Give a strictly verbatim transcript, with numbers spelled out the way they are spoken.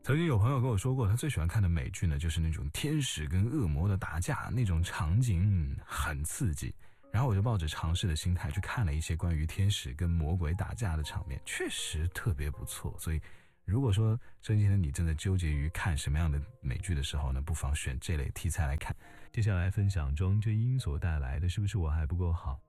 曾经有朋友跟我说过，他最喜欢看的美剧呢，就是那种天使跟恶魔的打架，那种场景很刺激。然后我就抱着尝试的心态去看了一些关于天使跟魔鬼打架的场面，确实特别不错。所以如果说这几天你正在纠结于看什么样的美剧的时候呢，不妨选这类题材来看。接下来分享庄真英所带来的是不是我还不够好。